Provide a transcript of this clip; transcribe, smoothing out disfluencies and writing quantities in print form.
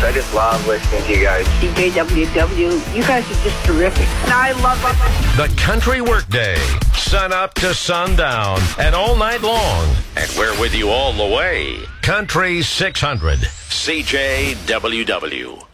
I just love listening to you guys. CJWW, you guys are just terrific. And I love it. The Country Workday, sun up to sundown and all night long. And we're with you all the way. Country 600, CJWW.